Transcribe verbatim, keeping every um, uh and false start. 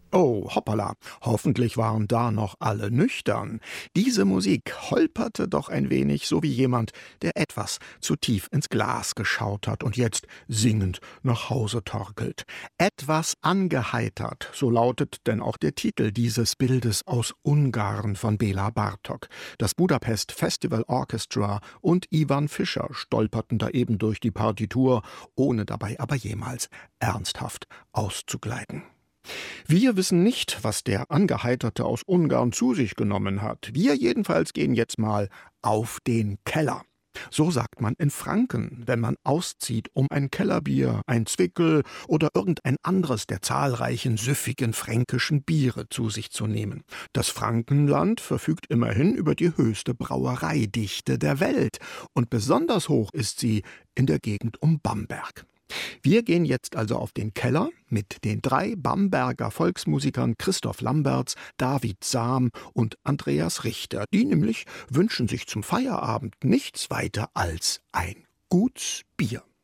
Oh, hoppala. Hoffentlich waren da noch alle nüchtern. Diese Musik holperte doch ein wenig, so wie jemand, der etwas zu tief ins Glas geschaut hat und jetzt singend nach Hause torkelt. Etwas angeheitert, so lautet denn auch der Titel dieses Bildes aus Ungarn von Béla Bartók. Das Budapest Festival Orchestra und Ivan Fischer stolperten da eben durch die Partitur, ohne dabei aber jemals ernsthaft auszugleiten. Wir wissen nicht, was der Angeheiterte aus Ungarn zu sich genommen hat. Wir jedenfalls gehen jetzt mal auf den Keller. So sagt man in Franken, wenn man auszieht, um ein Kellerbier, ein Zwickel oder irgendein anderes der zahlreichen süffigen fränkischen Biere zu sich zu nehmen. Das Frankenland verfügt immerhin über die höchste Brauereidichte der Welt und besonders hoch ist sie in der Gegend um Bamberg. Wir gehen jetzt also auf den Keller mit den drei Bamberger Volksmusikern Christoph Lambertz, David Sam und Andreas Richter. Die nämlich wünschen sich zum Feierabend nichts weiter als ein Gutsbier.